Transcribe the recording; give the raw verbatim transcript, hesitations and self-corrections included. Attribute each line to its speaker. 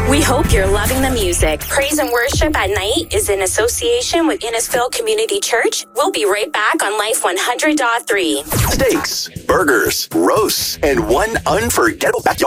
Speaker 1: We hope you're loving the music. Praise and Worship at Night is in association with Innisfil Community Church. We'll be right back on Life one hundred point three.
Speaker 2: Steaks, burgers, roasts, and one unforgettable backyard